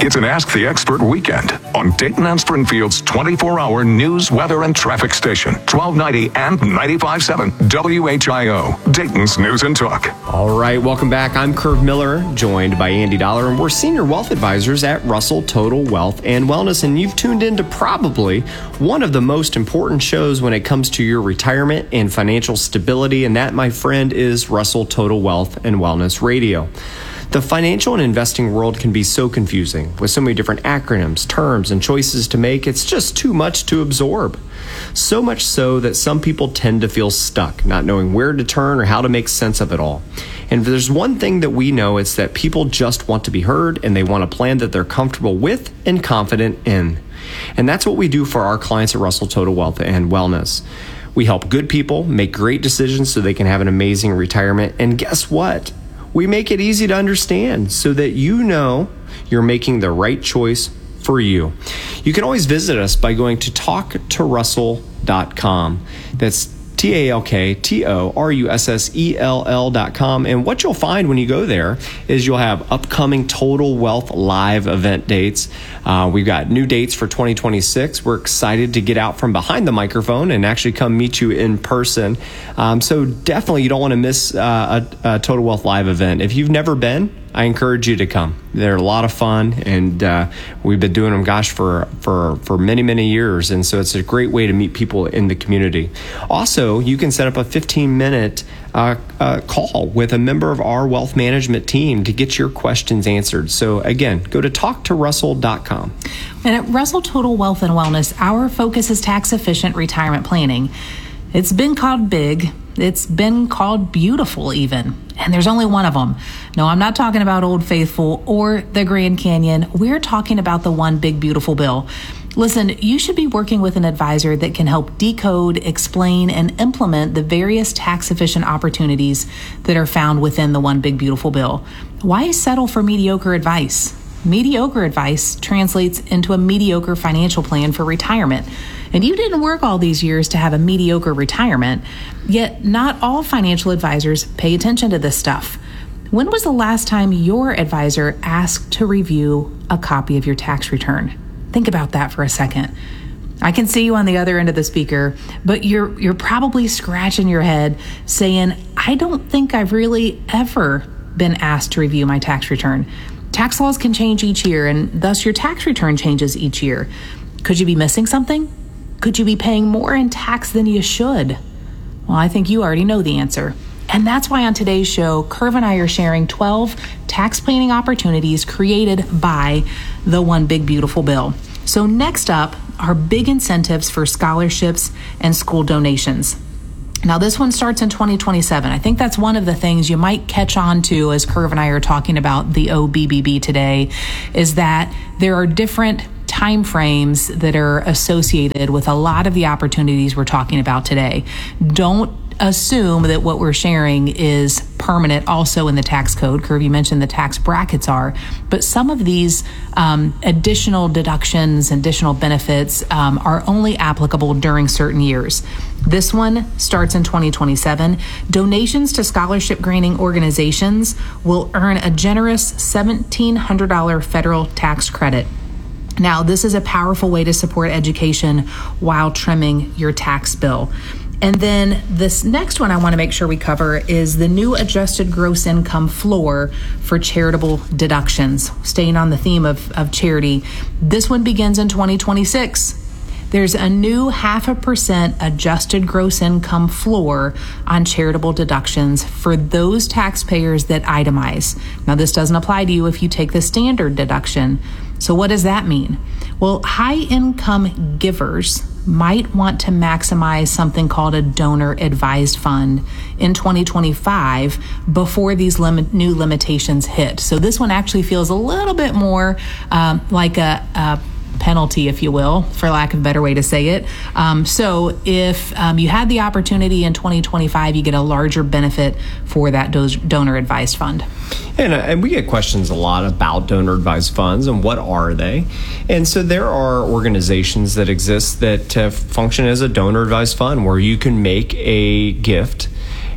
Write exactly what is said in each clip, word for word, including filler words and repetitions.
It's an Ask the Expert weekend on Dayton and Springfield's twenty-four hour news, weather, and traffic station, twelve ninety and ninety-five point seven W H I O, Dayton's News and Talk. All right, welcome back. I'm Curve Miller, joined by Andy Dollar, and we're senior wealth advisors at Russell Total Wealth and Wellness, and you've tuned into probably one of the most important shows when it comes to your retirement and financial stability, and that, my friend, is Russell Total Wealth and Wellness Radio. The financial and investing world can be so confusing with so many different acronyms, terms, and choices to make. It's just too much to absorb. So much so that some people tend to feel stuck, not knowing where to turn or how to make sense of it all. And if there's one thing that we know, it's that people just want to be heard, and they want a plan that they're comfortable with and confident in. And that's what we do for our clients at Russell Total Wealth and Wellness. We help good people make great decisions so they can have an amazing retirement. And guess what? We make it easy to understand so that you know you're making the right choice for you. You can always visit us by going to talk to russell dot com. That's T A L K T O R U S S E L L dot com. And what you'll find when you go there is you'll have upcoming Total Wealth Live event dates. Uh, we've got new dates for twenty twenty-six. We're excited to get out from behind the microphone and actually come meet you in person. Um, so definitely you don't want to miss uh, a, a Total Wealth Live event. If you've never been, I encourage you to come. They're a lot of fun, and uh, we've been doing them, gosh, for, for, for many, many years, and so it's a great way to meet people in the community. Also, you can set up a fifteen-minute uh, uh, call with a member of our wealth management team to get your questions answered. So again, go to talk to russell dot com. And at Russell Total Wealth and Wellness, our focus is tax-efficient retirement planning. It's been called big. It's been called beautiful even. And there's only one of them. No, I'm not talking about Old Faithful or the Grand Canyon. We're talking about the one big beautiful bill. Listen, you should be working with an advisor that can help decode, explain, and implement the various tax-efficient opportunities that are found within the one big beautiful bill. Why settle for mediocre advice? Mediocre advice translates into a mediocre financial plan for retirement. And you didn't work all these years to have a mediocre retirement, yet not all financial advisors pay attention to this stuff. When was the last time your advisor asked to review a copy of your tax return? Think about that for a second. I can see you on the other end of the speaker, but you're you're probably scratching your head saying, I don't think I've really ever been asked to review my tax return. Tax laws can change each year, and thus your tax return changes each year. Could you be missing something? Could you be paying more in tax than you should? Well, I think you already know the answer. And that's why on today's show, Curve and I are sharing twelve tax planning opportunities created by the One Big Beautiful Bill. So next up are big incentives for scholarships and school donations. Now, this one starts in twenty twenty-seven. I think that's one of the things you might catch on to as Curve and I are talking about the O B B B today, is that there are different time frames that are associated with a lot of the opportunities we're talking about today. Don't assume that what we're sharing is permanent also in the tax code. Curve, you mentioned the tax brackets are, but some of these um, additional deductions, additional benefits um, are only applicable during certain years. This one starts in twenty twenty-seven. Donations to scholarship granting organizations will earn a generous seventeen hundred dollars federal tax credit. Now, this is a powerful way to support education while trimming your tax bill. And then this next one I want to make sure we cover is the new adjusted gross income floor for charitable deductions. Staying on the theme of, of charity, this one begins in twenty twenty-six. There's a new half a percent adjusted gross income floor on charitable deductions for those taxpayers that itemize. Now, this doesn't apply to you if you take the standard deduction. So what does that mean? Well, high-income givers might want to maximize something called a donor advised fund in twenty twenty-five before these limit, new limitations hit. So this one actually feels a little bit more um, like a, a penalty, if you will, for lack of a better way to say it. Um, so if um, you had the opportunity in twenty twenty-five, you get a larger benefit for that do- donor advised fund. And, uh, and we get questions a lot about donor advised funds and what are they. And so there are organizations that exist that uh, function as a donor advised fund where you can make a gift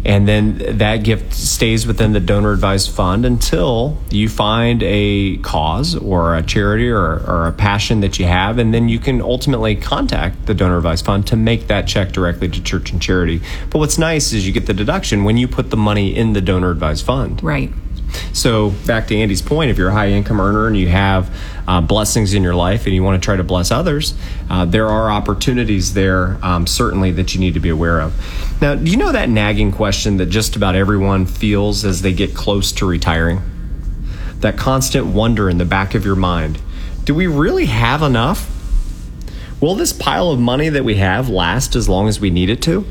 And then that gift stays within the donor advised fund until you find a cause or a charity or, or a passion that you have. And then you can ultimately contact the donor advised fund to make that check directly to church and charity. But what's nice is you get the deduction when you put the money in the donor advised fund. Right. So back to Andy's point, if you're a high income earner and you have uh, blessings in your life and you want to try to bless others, uh, there are opportunities there um, certainly that you need to be aware of. Now, do you know that nagging question that just about everyone feels as they get close to retiring? That constant wonder in the back of your mind. Do we really have enough? Will this pile of money that we have last as long as we need it to?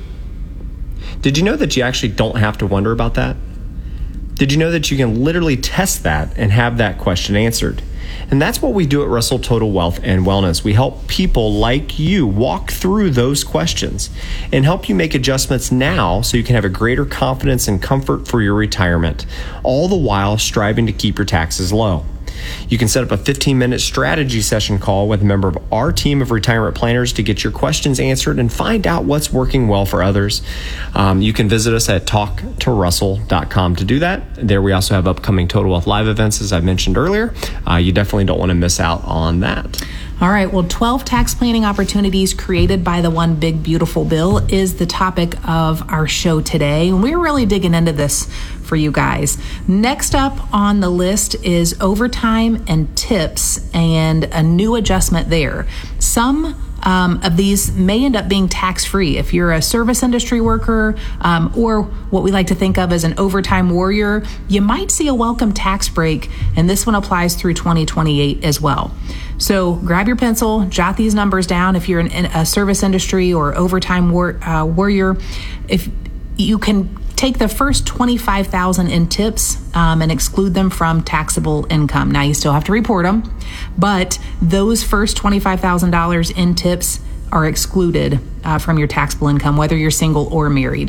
Did you know that you actually don't have to wonder about that? Did you know that you can literally test that and have that question answered? And that's what we do at Russell Total Wealth and Wellness. We help people like you walk through those questions and help you make adjustments now so you can have a greater confidence and comfort for your retirement, all the while striving to keep your taxes low. You can set up a fifteen-minute strategy session call with a member of our team of retirement planners to get your questions answered and find out what's working well for others. Um, you can visit us at talk to russell dot com to do that. There we also have upcoming Total Wealth Live events, as I mentioned earlier. Uh, you definitely don't want to miss out on that. All right, well, twelve tax planning opportunities created by the One Big Beautiful Bill is the topic of our show today. And we're really digging into this for you guys. Next up on the list is overtime and tips and a new adjustment there. Some Um, of these may end up being tax-free. If you're a service industry worker um, or what we like to think of as an overtime warrior, you might see a welcome tax break, and this one applies through twenty twenty-eight as well. So grab your pencil, jot these numbers down if you're in, in a service industry or overtime war, uh, warrior. If you can take the first twenty-five thousand dollars in tips um, and exclude them from taxable income. Now, you still have to report them, but those first twenty-five thousand dollars in tips are excluded uh, from your taxable income, whether you're single or married.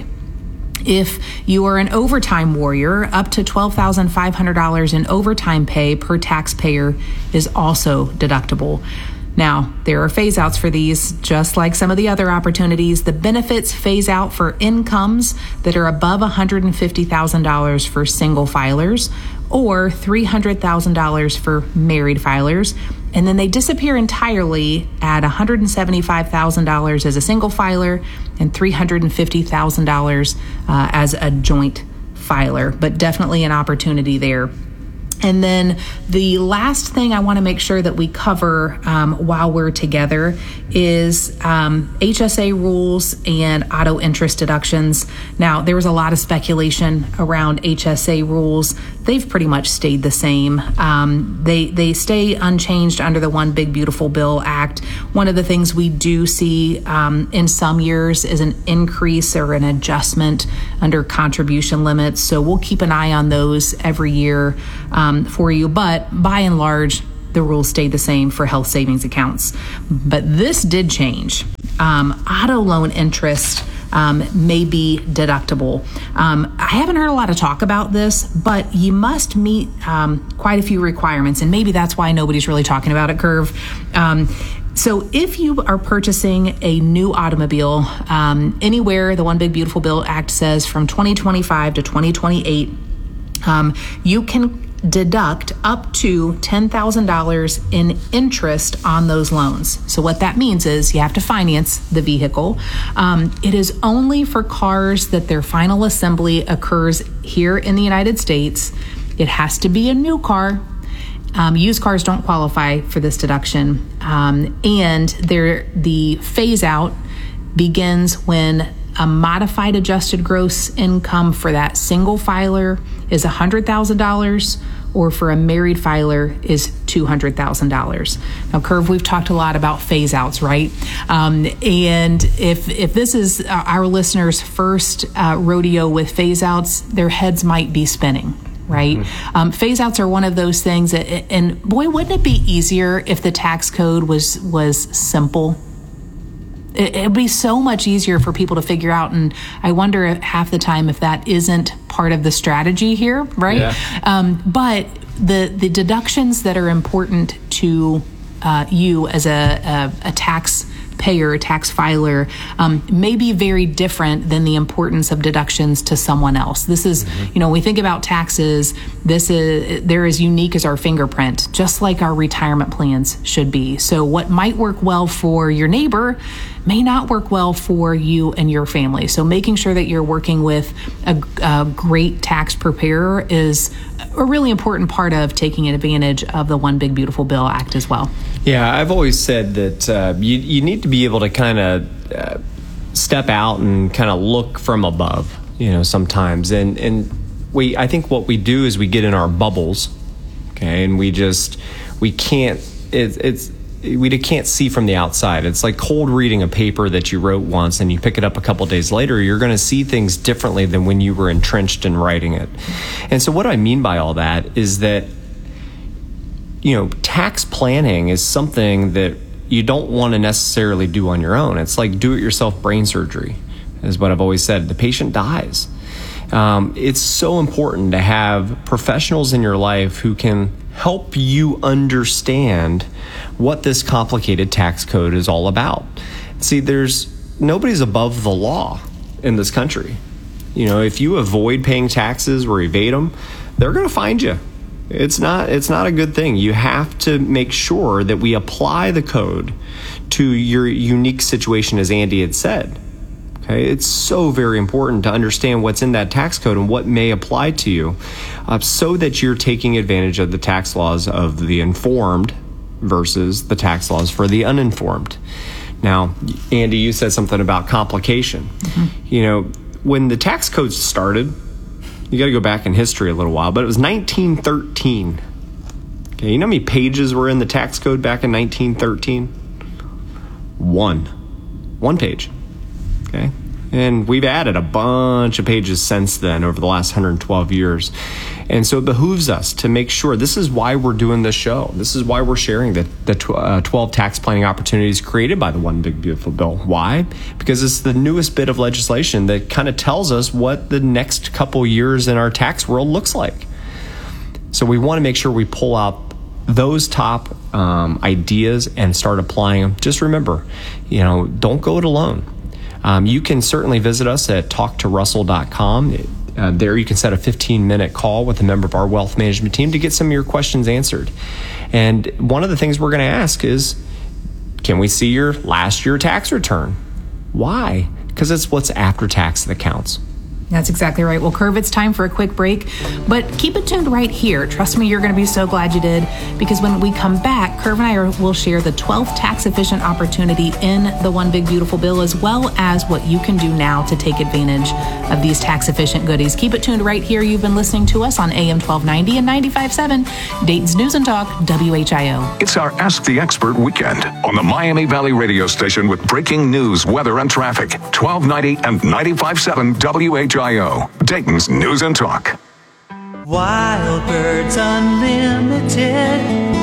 If you are an overtime warrior, up to twelve thousand five hundred dollars in overtime pay per taxpayer is also deductible. Now, there are phase outs for these, just like some of the other opportunities. The benefits phase out for incomes that are above one hundred fifty thousand dollars for single filers or three hundred thousand dollars for married filers. And then they disappear entirely at one hundred seventy-five thousand dollars as a single filer and three hundred fifty thousand dollars uh, as a joint filer, but definitely an opportunity there. And then the last thing I want to make sure that we cover um, while we're together is um, H S A rules and auto interest deductions. Now, there was a lot of speculation around H S A rules. They've pretty much stayed the same. Um, they they stay unchanged under the One Big Beautiful Bill Act. One of the things we do see um, in some years is an increase or an adjustment under contribution limits. So we'll keep an eye on those every year. Um, for you, but by and large, the rules stayed the same for health savings accounts. But this did change. Um, auto loan interest um, may be deductible. Um, I haven't heard a lot of talk about this, but you must meet um, quite a few requirements, and maybe that's why nobody's really talking about it, Curve. Um, So if you are purchasing a new automobile, um, anywhere the One Big Beautiful Bill Act says from twenty twenty-five to twenty twenty-eight, um, you can deduct up to ten thousand dollars in interest on those loans. So what that means is you have to finance the vehicle. Um, it is only for cars that their final assembly occurs here in the United States. It has to be a new car. Um, used cars don't qualify for this deduction. Um, and there, the phase out begins when a modified adjusted gross income for that single filer is one hundred thousand dollars, or for a married filer is two hundred thousand dollars. Now, Curve, we've talked a lot about phase outs, right? Um, and if if this is our listeners' first uh, rodeo with phase outs, their heads might be spinning. Right? Mm-hmm. Um, phase outs are one of those things that, and boy, wouldn't it be easier if the tax code was was simple? It would be so much easier for people to figure out, and I wonder if half the time if that isn't part of the strategy here, right? Yeah. Um, but the the deductions that are important to uh, you as a, a, a tax payer, tax filer, um, may be very different than the importance of deductions to someone else. This is, mm-hmm. you know, when we think about taxes, this is, they're as unique as our fingerprint, just like our retirement plans should be. So what might work well for your neighbor may not work well for you and your family. So making sure that you're working with a, a great tax preparer is a really important part of taking advantage of the One Big Beautiful Bill Act as well. Yeah, I've always said that uh, you, you need to be able to kind of uh, step out and kind of look from above, you know, sometimes. And, and we, I think what we do is we get in our bubbles, okay, and we just, we can't, it, it's, we can't see from the outside. It's like cold reading a paper that you wrote once and you pick it up a couple days later. You're going to see things differently than when you were entrenched in writing it. And so what I mean by all that is that, you know, tax planning is something that you don't want to necessarily do on your own. It's like do-it-yourself brain surgery, is what I've always said. The patient dies. Um, it's so important to have professionals in your life who can help you understand what this complicated tax code is all about. See, there's nobody's above the law in this country. You know, if you avoid paying taxes or evade them, they're going to find you. It's not it's not a good thing. You have to make sure that we apply the code to your unique situation, as Andy had said. Okay, it's so very important to understand what's in that tax code and what may apply to you, uh, so that you're taking advantage of the tax laws of the informed versus the tax laws for the uninformed. Now, Andy, you said something about complication. Mm-hmm. You know, when the tax code started, you got to go back in history a little while, but it was nineteen thirteen. Okay, you know how many pages were in the tax code back in nineteen thirteen? One. One page. Okay. And we've added a bunch of pages since then over the last one hundred twelve years. And so it behooves us to make sure, this is why we're doing this show. This is why we're sharing the, the tw- uh, twelve tax planning opportunities created by the One Big Beautiful Bill. Why? Because it's the newest bit of legislation that kind of tells us what the next couple years in our tax world looks like. So we want to make sure we pull out those top um, ideas and start applying them. Just remember, you know, don't go it alone. Um, you can certainly visit us at talk to russell dot com. Uh, there you can set a fifteen minute call with a member of our wealth management team to get some of your questions answered. And one of the things we're going to ask is, can we see your last year tax return? Why? Because it's what's after tax that counts. That's exactly right. Well, Curve, it's time for a quick break, but keep it tuned right here. Trust me, you're going to be so glad you did, because when we come back, Curve and I are, will share the twelfth tax-efficient opportunity in the One Big Beautiful Bill, as well as what you can do now to take advantage of these tax-efficient goodies. Keep it tuned right here. You've been listening to us on A M twelve ninety and ninety-five point seven, Dayton's News and Talk, W H I O. It's our Ask the Expert weekend on the Miami Valley radio station with breaking news, weather, and traffic. twelve ninety and ninety-five point seven W H I O, Dayton's News and Talk. Wild Birds Unlimited.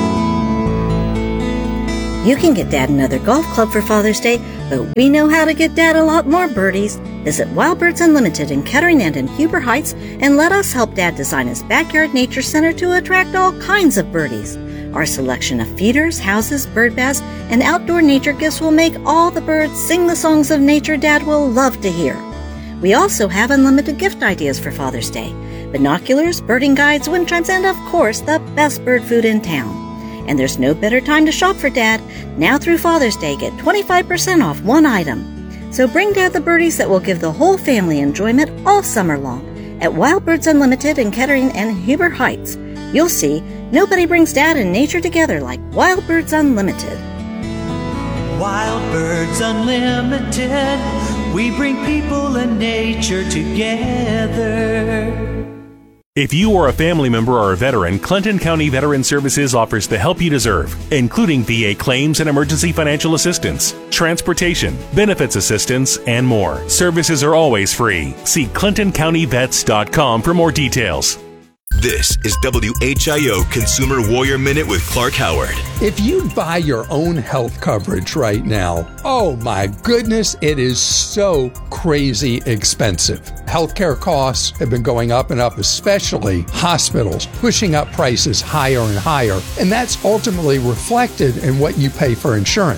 You can get Dad another golf club for Father's Day, but we know how to get Dad a lot more birdies. Visit Wild Birds Unlimited in Kettering and in Huber Heights and let us help Dad design his backyard nature center to attract all kinds of birdies. Our selection of feeders, houses, bird baths, and outdoor nature gifts will make all the birds sing the songs of nature Dad will love to hear. We also have unlimited gift ideas for Father's Day. Binoculars, birding guides, wind chimes, and of course, the best bird food in town. And there's no better time to shop for Dad. Now through Father's Day, get twenty-five percent off one item. So bring Dad the birdies that will give the whole family enjoyment all summer long at Wild Birds Unlimited in Kettering and Huber Heights. You'll see, nobody brings Dad and nature together like Wild Birds Unlimited. Wild Birds Unlimited. We bring people and nature together. If you are a family member or a veteran, Clinton County Veteran Services offers the help you deserve, including V A claims and emergency financial assistance, transportation, benefits assistance, and more. Services are always free. See clinton county vets dot com for more details. This is W H I O Consumer Warrior Minute with Clark Howard. If you buy your own health coverage right now, oh my goodness, it is so crazy expensive. Healthcare costs have been going up and up, especially hospitals, pushing up prices higher and higher, and that's ultimately reflected in what you pay for insurance.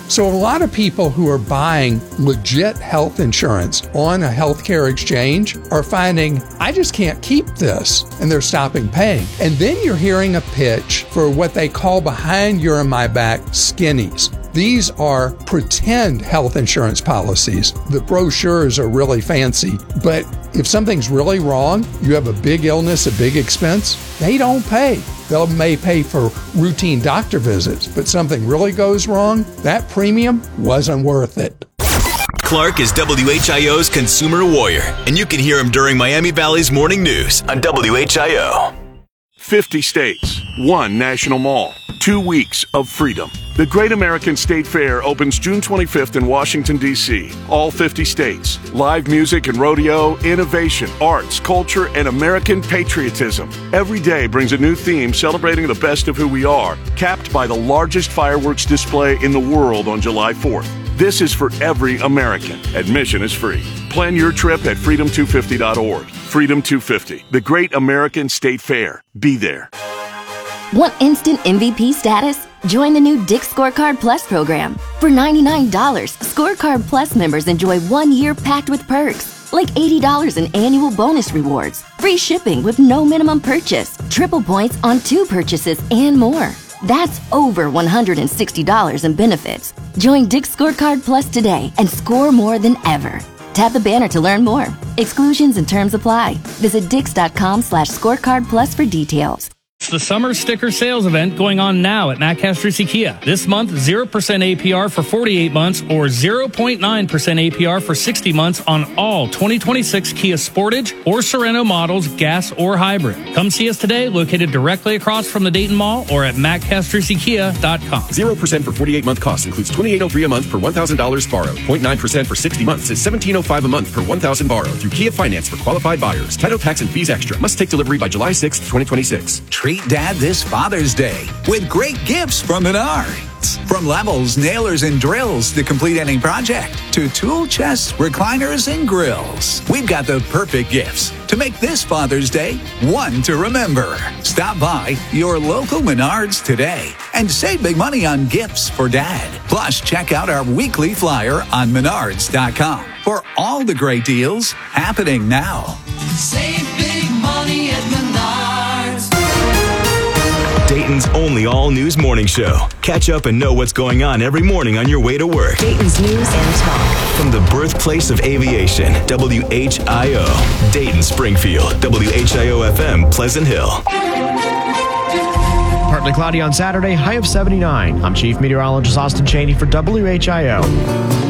So a lot of people who are buying legit health insurance on a healthcare exchange are finding, I just can't keep this, and they're stopping paying. And then you're hearing a pitch for what they call behind your and my back skinnies. These are pretend health insurance policies. The brochures are really fancy, but if something's really wrong, you have a big illness, a big expense, they don't pay. They may pay for routine doctor visits, but something really goes wrong, that premium wasn't worth it. Clark is W H I O's consumer warrior, and you can hear him during Miami Valley's morning news on W H I O. fifty states, one national mall, two weeks of freedom. The Great American State Fair opens June twenty-fifth in Washington, D C All fifty states. Live music and rodeo, innovation, arts, culture, and American patriotism. Every day brings a new theme celebrating the best of who we are, capped by the largest fireworks display in the world on July fourth. This is for every American. Admission is free. Plan your trip at freedom two fifty dot org. Freedom two fifty, the Great American State Fair. Be there. Want instant M V P status? Join the new Dick's Scorecard Plus program. For ninety-nine dollars, Scorecard Plus members enjoy one year packed with perks, like eighty dollars in annual bonus rewards, free shipping with no minimum purchase, triple points on two purchases, and more. That's over one hundred sixty dollars in benefits. Join Dick's Scorecard Plus today and score more than ever. Tap the banner to learn more. Exclusions and terms apply. Visit dix.com slash scorecard plus for details. It's the summer sticker sales event going on now at Matt Castrucci Kia. This month, zero percent A P R for forty-eight months or zero point nine percent A P R for sixty months on all twenty twenty-six Kia Sportage or Sorento models, gas or hybrid. Come see us today, located directly across from the Dayton Mall or at matt castrucci kia dot com. zero percent for forty-eight month cost includes twenty-eight oh three a month per one thousand dollars borrowed. zero point nine percent for sixty months is seventeen oh five a month per one thousand borrowed through Kia Finance for qualified buyers. Title, tax, and fees extra. Must take delivery by July sixth, twenty twenty-six. Treat Dad this Father's Day with great gifts from Menards. From levels, nailers, and drills to complete any project, to tool chests, recliners, and grills. We've got the perfect gifts to make this Father's Day one to remember. Stop by your local Menards today and save big money on gifts for Dad. Plus, check out our weekly flyer on menards dot com for all the great deals happening now. Save big money at Menards. Dayton's only all-news morning show. Catch up and know what's going on every morning on your way to work. Dayton's News and Talk. From the birthplace of aviation, W H I O. Dayton, Springfield, W H I O F M, Pleasant Hill. Partly cloudy on Saturday, high of seventy-nine. I'm Chief Meteorologist Austin Cheney for W H I O.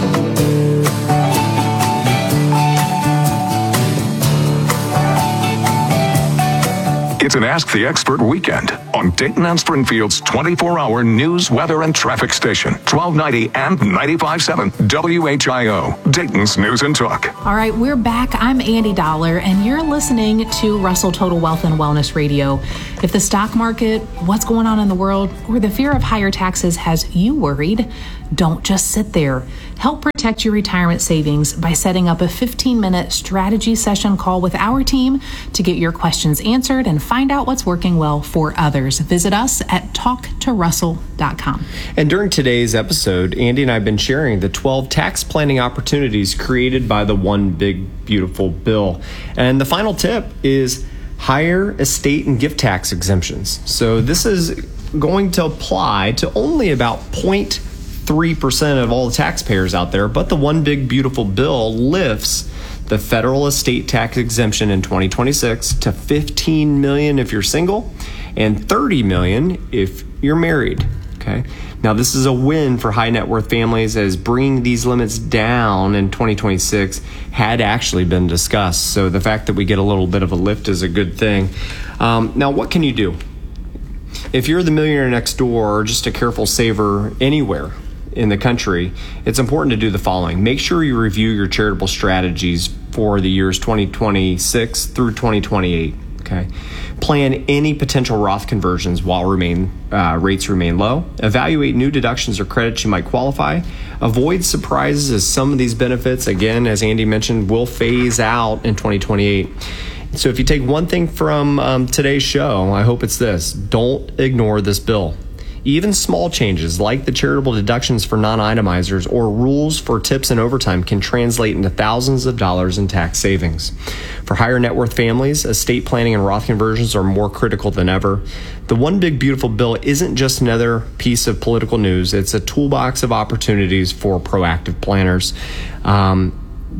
It's an Ask the Expert weekend on Dayton and Springfield's twenty-four hour news, weather, and traffic station, twelve ninety and ninety-five point seven W H I O, Dayton's News and Talk. All right, we're back. I'm Andy Dollar, and you're listening to Russell Total Wealth and Wellness Radio. If the stock market, what's going on in the world, or the fear of higher taxes has you worried, don't just sit there. Help protect your retirement savings by setting up a fifteen minute strategy session call with our team to get your questions answered and find out what's working well for others. Visit us at talk to russell dot com. And during today's episode, Andy and I have been sharing the twelve tax planning opportunities created by the One Big Beautiful Bill. And the final tip is higher estate and gift tax exemptions. So this is going to apply to only about zero point three percent of all the taxpayers out there, but the One Big Beautiful Bill lifts the federal estate tax exemption in twenty twenty-six to fifteen million dollars if you're single and thirty million dollars if you're married. Okay. Now, this is a win for high net worth families, as bringing these limits down in twenty twenty-six had actually been discussed. So the fact that we get a little bit of a lift is a good thing. Um, now, what can you do? If you're the millionaire next door or just a careful saver anywhere in the country, it's important to do the following. Make sure you review your charitable strategies for the years twenty twenty-six through twenty twenty-eight. Okay. Plan any potential Roth conversions while remain uh, rates remain low. Evaluate new deductions or credits you might qualify. Avoid surprises, as some of these benefits, again, as Andy mentioned, will phase out in twenty twenty-eight. So if you take one thing from um, today's show, I hope it's this: don't ignore this bill. Even small changes like the charitable deductions for non-itemizers or rules for tips and overtime can translate into thousands of dollars in tax savings. For higher net worth families, estate planning and Roth conversions are more critical than ever. The One Big Beautiful Bill isn't just another piece of political news. It's a toolbox of opportunities for proactive planners. Um,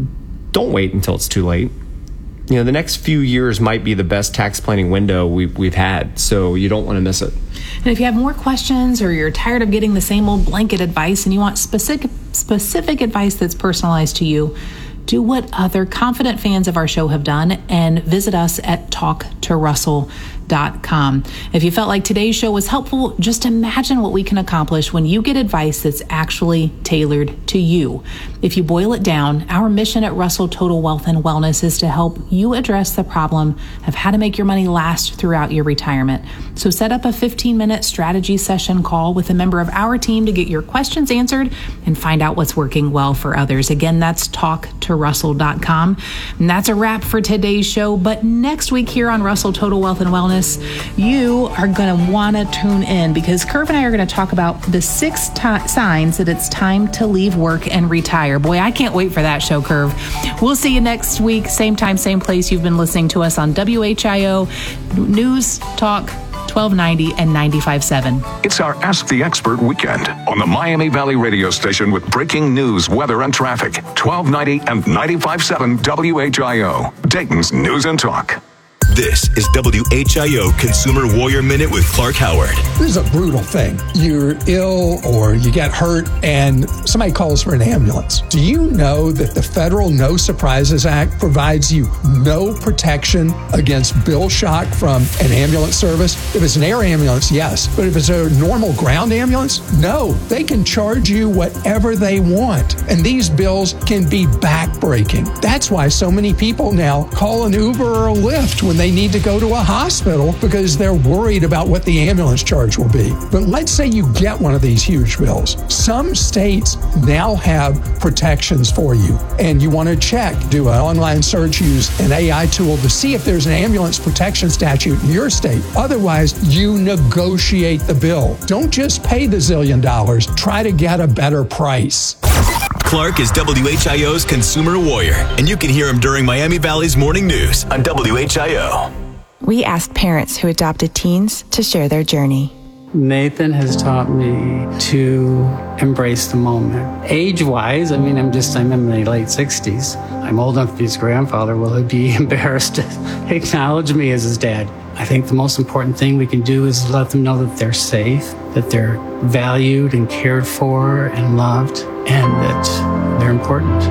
don't wait until it's too late. You know, the next few years might be the best tax planning window we've, we've had, so you don't want to miss it. And if you have more questions or you're tired of getting the same old blanket advice and you want specific specific advice that's personalized to you, do what other confident fans of our show have done and visit us at talk to russell dot com. If you felt like today's show was helpful, just imagine what we can accomplish when you get advice that's actually tailored to you. If you boil it down, our mission at Russell Total Wealth and Wellness is to help you address the problem of how to make your money last throughout your retirement. So set up a fifteen minute strategy session call with a member of our team to get your questions answered and find out what's working well for others. Again, that's talk to russell dot com. And that's a wrap for today's show. But next week here on Russell Total Wealth and Wellness, you are going to want to tune in because Curve and I are going to talk about the six t- signs that it's time to leave work and retire. Boy, I can't wait for that show, Curve. We'll see you next week, same time, same place. You've been listening to us on W H I O News Talk twelve ninety and ninety-five point seven. It's our Ask the Expert weekend on the Miami Valley radio station with breaking news, weather, and traffic. twelve ninety and ninety-five point seven W H I O, Dayton's News and Talk. This is W H I O Consumer Warrior Minute with Clark Howard. This is a brutal thing. You're ill or you get hurt and somebody calls for an ambulance. Do you know that the federal No Surprises Act provides you no protection against bill shock from an ambulance service? If it's an air ambulance, yes. But if it's a normal ground ambulance, no. They can charge you whatever they want. And these bills can be backbreaking. That's why so many people now call an Uber or a Lyft when they need to go to a hospital because they're worried about what the ambulance charge will be. But let's say you get one of these huge bills. Some states now have protections for you, and you want to check, do an online search, use an A I tool to see if there's an ambulance protection statute in your state. Otherwise, you negotiate the bill. Don't just pay the zillion dollars. Try to get a better price. Clark is W H I O's Consumer Warrior, and you can hear him during Miami Valley's Morning News on W H I O. We asked parents who adopted teens to share their journey. Nathan has taught me to embrace the moment. Age-wise, I mean, I'm just, I'm in my late sixties. I'm old enough to be his grandfather. Will he be embarrassed to acknowledge me as his dad? I think the most important thing we can do is let them know that they're safe, that they're valued and cared for and loved, and that they're important.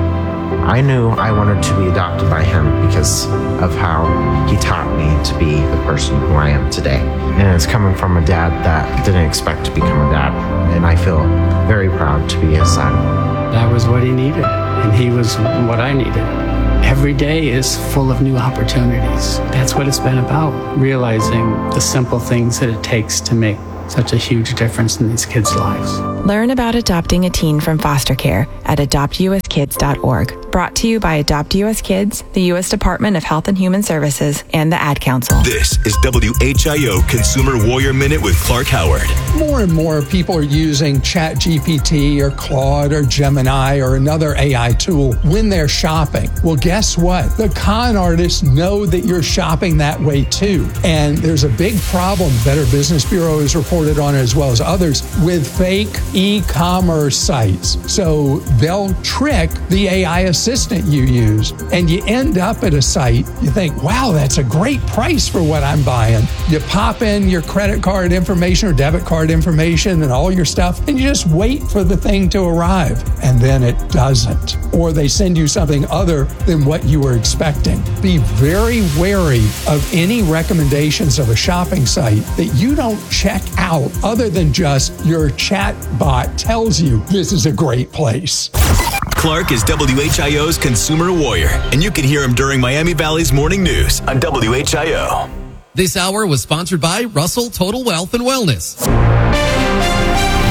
I knew I wanted to be adopted by him because of how he taught me to be the person who I am today. And it's coming from a dad that didn't expect to become a dad. And I feel very proud to be his son. That was what he needed, and he was what I needed. Every day is full of new opportunities. That's what it's been about, realizing the simple things that it takes to make such a huge difference in these kids' lives. Learn about adopting a teen from foster care at adopt u s kids dot org. Brought to you by Adopt U S Kids, the U S Department of Health and Human Services, and the Ad Council. This is W H I O Consumer Warrior Minute with Clark Howard. More and more people are using Chat G P T or Claude or Gemini or another A I tool when they're shopping. Well, guess what? The con artists know that you're shopping that way too. And there's a big problem Better Business Bureau has reported on, as well as others, with fake e-commerce sites. So they'll trick the A I assistant you use, and you end up at a site, you think, wow, that's a great price for what I'm buying. You pop in your credit card information or debit card information and all your stuff, and you just wait for the thing to arrive, and then it doesn't. Or they send you something other than what you were expecting. Be very wary of any recommendations of a shopping site that you don't check out other than just your chat bot tells you this is a great place. Clark is W H I O's Consumer Warrior, and you can hear him during Miami Valley's Morning News on W H I O. This hour was sponsored by Russell Total Wealth and Wellness.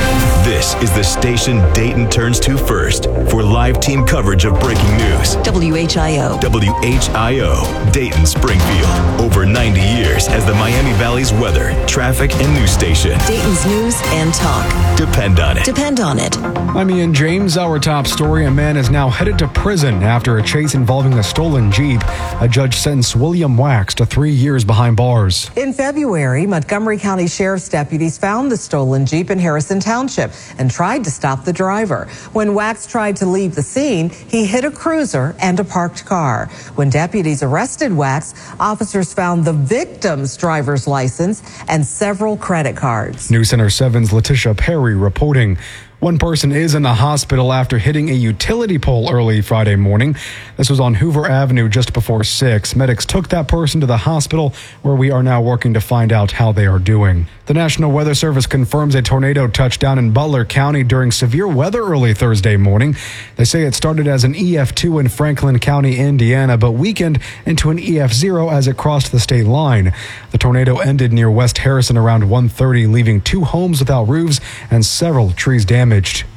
This is the station Dayton turns to first for live team coverage of breaking news. W H I O. W H I O, Dayton Springfield. Over ninety years as the Miami Valley's weather, traffic, and news station. Dayton's news and talk. Depend on it. Depend on it. I'm Ian James. Our top story: a man is now headed to prison after a chase involving a stolen Jeep. A judge sentenced William Wax to three years behind bars. In February, Montgomery County Sheriff's deputies found the stolen Jeep in Harrison Township and tried to stop the driver. When Wax tried to leave the scene, he hit a cruiser and a parked car. When deputies arrested Wax, officers found the victim's driver's license and several credit cards. News Center seven's Letitia Perry reporting. One person is in the hospital after hitting a utility pole early Friday morning. This was on Hoover Avenue just before six. Medics took that person to the hospital, where we are now working to find out how they are doing. The National Weather Service confirms a tornado touched down in Butler County during severe weather early Thursday morning. They say it started as an E F two in Franklin County, Indiana, but weakened into an E F zero as it crossed the state line. The tornado ended near West Harrison around one thirty, leaving two homes without roofs and several trees damaged.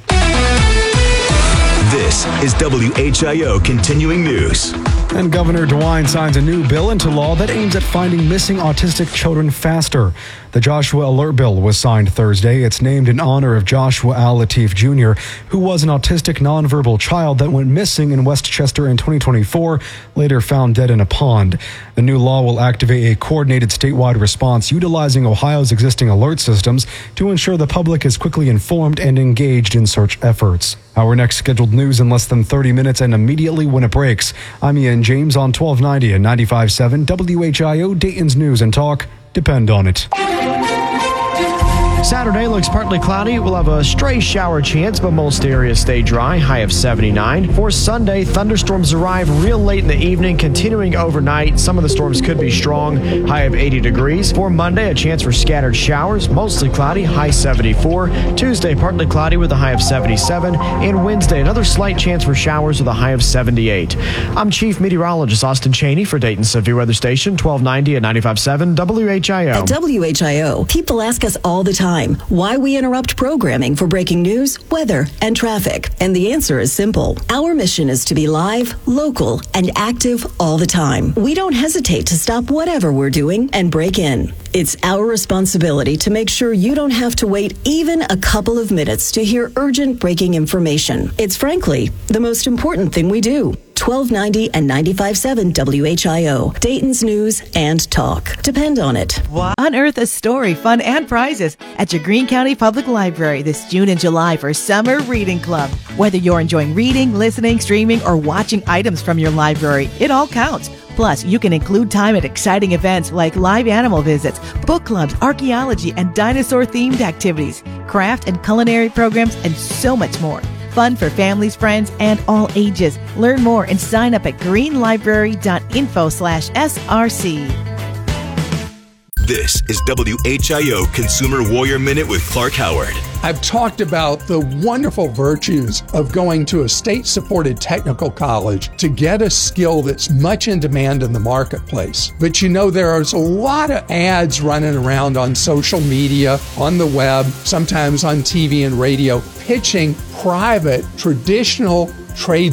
This is W H I O Continuing News. And Governor DeWine signs a new bill into law that aims at finding missing autistic children faster. The Joshua Alert Bill was signed Thursday. It's named in honor of Joshua Al Latif Junior, who was an autistic nonverbal child that went missing in Westchester in twenty twenty-four, later found dead in a pond. The new law will activate a coordinated statewide response utilizing Ohio's existing alert systems to ensure the public is quickly informed and engaged in search efforts. Our next scheduled news in less than thirty minutes and immediately when it breaks. I'm Ian James on twelve ninety and ninety-five point seven W H I O, Dayton's News and Talk. Depend on it. Saturday looks partly cloudy. We'll have a stray shower chance, but most areas stay dry. High of seventy-nine. For Sunday, thunderstorms arrive real late in the evening, continuing overnight. Some of the storms could be strong. High of eighty degrees. For Monday, a chance for scattered showers. Mostly cloudy. High seventy-four. Tuesday, partly cloudy with a high of seventy-seven. And Wednesday, another slight chance for showers with a high of seventy-eight. I'm Chief Meteorologist Austin Cheney for Dayton Severe Weather Station, twelve ninety and ninety-five point seven W H I O. At W H I O, people ask us all the time why we interrupt programming for breaking news, weather, and traffic. And the answer is simple. Our mission is to be live, local, and active all the time. We don't hesitate to stop whatever we're doing and break in. It's our responsibility to make sure you don't have to wait even a couple of minutes to hear urgent breaking information. It's frankly the most important thing we do. twelve ninety and ninety-five point seven W H I O, Dayton's News and Talk. Depend on it. Unearth a story, fun, and prizes at your Greene County Public Library this June and July for Summer Reading Club. Whether you're enjoying reading, listening, streaming, or watching items from your library, it all counts. Plus, you can include time at exciting events like live animal visits, book clubs, archaeology, and dinosaur-themed activities, craft and culinary programs, and so much more. Fun for families, friends, and all ages. Learn more and sign up at greenlibrary.info slash SRC. This is W H I O Consumer Warrior Minute with Clark Howard. I've talked about the wonderful virtues of going to a state-supported technical college to get a skill that's much in demand in the marketplace. But you know, there's a lot of ads running around on social media, on the web, sometimes on T V and radio, pitching private, traditional trade